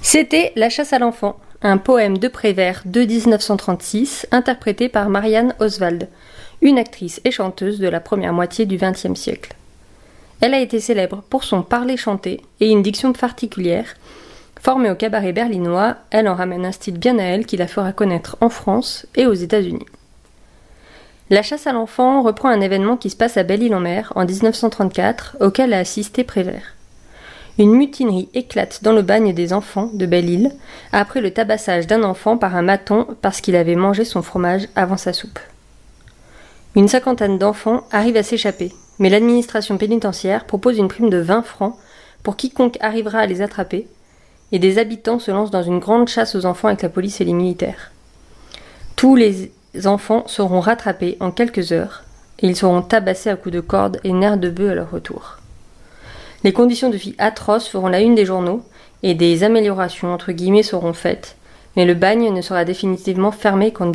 C'était La chasse à l'enfant, un poème de Prévert de 1936, interprété par Marianne Oswald, une actrice et chanteuse de la première moitié du XXe siècle. Elle a été célèbre pour son parler chanté et une diction particulière. Formée au cabaret berlinois, elle en ramène un style bien à elle qui la fera connaître en France et aux États-Unis. La chasse à l'enfant reprend un événement qui se passe à Belle-Île-en-Mer en 1934, auquel a assisté Prévert. Une mutinerie éclate dans le bagne des enfants de Belle-Île après le tabassage d'un enfant par un maton parce qu'il avait mangé son fromage avant sa soupe. Une cinquantaine d'enfants arrivent à s'échapper, mais l'administration pénitentiaire propose une prime de 20 francs pour quiconque arrivera à les attraper, et des habitants se lancent dans une grande chasse aux enfants avec la police et les militaires. Tous les enfants seront rattrapés en quelques heures, et ils seront tabassés à coups de corde et nerfs de bœuf à leur retour. Les conditions de vie atroces feront la une des journaux, et des améliorations entre guillemets seront faites, mais le bagne ne sera définitivement fermé qu'en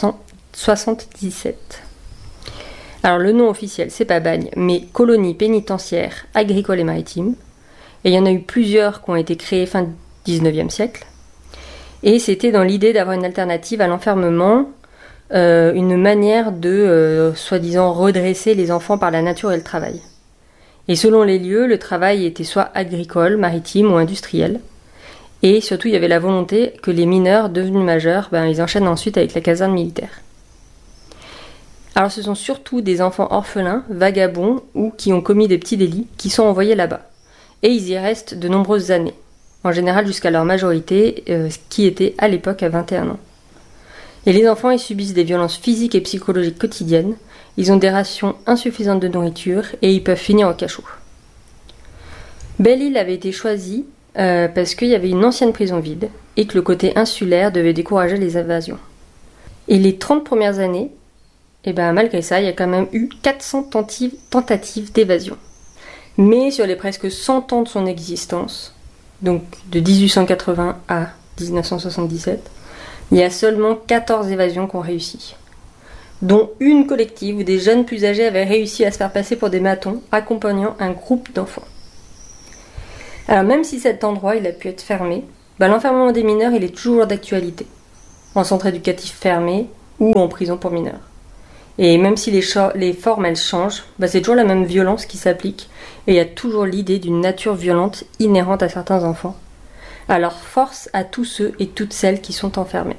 1977. Alors le nom officiel c'est pas bagne, mais colonie pénitentiaire agricole et maritime, et il y en a eu plusieurs qui ont été créées fin 19e siècle, et c'était dans l'idée d'avoir une alternative à l'enfermement, une manière de, soi-disant, redresser les enfants par la nature et le travail. Et selon les lieux, le travail était soit agricole, maritime ou industriel. Et surtout, il y avait la volonté que les mineurs devenus majeurs, ils enchaînent ensuite avec la caserne militaire. Alors ce sont surtout des enfants orphelins, vagabonds ou qui ont commis des petits délits qui sont envoyés là-bas. Et ils y restent de nombreuses années, en général jusqu'à leur majorité, qui était à l'époque à 21 ans. Et les enfants y subissent des violences physiques et psychologiques quotidiennes, ils ont des rations insuffisantes de nourriture et ils peuvent finir au cachot. Belle-Île avait été choisie parce qu'il y avait une ancienne prison vide et que le côté insulaire devait décourager les invasions. Et les 30 premières années, malgré ça, il y a quand même eu 400 tentatives d'évasion. Mais sur les presque 100 ans de son existence, donc de 1880 à 1977, il y a seulement 14 évasions qui ont réussi, dont une collective où des jeunes plus âgés avaient réussi à se faire passer pour des matons, accompagnant un groupe d'enfants. Alors même si cet endroit il a pu être fermé, l'enfermement des mineurs il est toujours d'actualité, en centre éducatif fermé ou en prison pour mineurs. Et même si les formes elles changent, c'est toujours la même violence qui s'applique, et il y a toujours l'idée d'une nature violente inhérente à certains enfants. Alors force à tous ceux et toutes celles qui sont enfermés.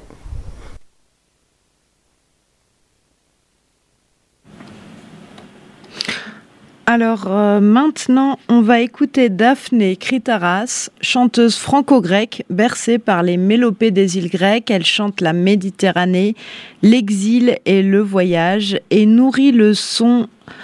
Alors maintenant, on va écouter Daphné Kritaras, chanteuse franco-grecque, bercée par les mélopées des îles grecques. Elle chante la Méditerranée, l'exil et le voyage et nourrit de son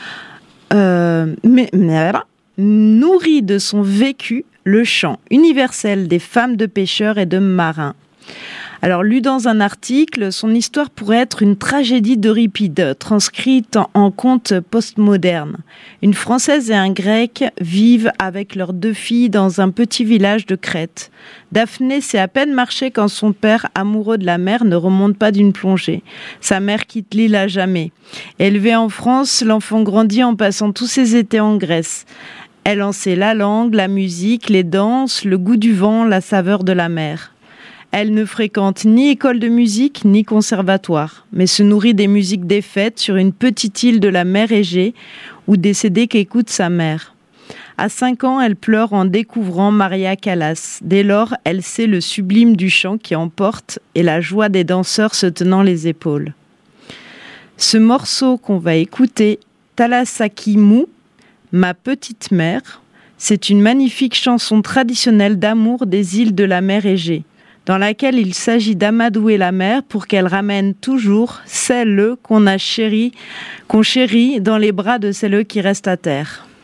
vécu le chant universel des femmes de pêcheurs et de marins. Alors, lu dans un article, son histoire pourrait être une tragédie d'Euripide, transcrite en conte postmoderne. Une Française et un Grec vivent avec leurs 2 filles dans un petit village de Crète. Daphné sait à peine marcher quand son père, amoureux de la mer, ne remonte pas d'une plongée. Sa mère quitte l'île à jamais. Élevée en France, l'enfant grandit en passant tous ses étés en Grèce. Elle en sait la langue, la musique, les danses, le goût du vent, la saveur de la mer. Elle ne fréquente ni école de musique, ni conservatoire, mais se nourrit des musiques des fêtes sur une petite île de la mer Égée, ou des CD qu'écoute sa mère. À 5 ans, elle pleure en découvrant Maria Callas. Dès lors, elle sait le sublime du chant qui emporte et la joie des danseurs se tenant les épaules. Ce morceau qu'on va écouter, Thalassaki Mou, Ma petite mère, c'est une magnifique chanson traditionnelle d'amour des îles de la mer Égée, dans laquelle il s'agit d'amadouer la mer pour qu'elle ramène toujours celles qu'on chérit dans les bras de celles qui restent à terre.